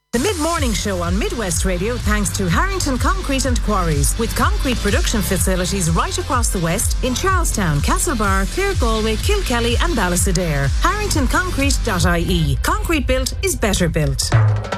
The Mid-Morning Show on Midwest Radio thanks to Harrington Concrete and Quarries, with concrete production facilities right across the West in Charlestown, Castlebar, Clare Galway, Kilkelly and Ballysadare. HarringtonConcrete.ie. Concrete built is better built.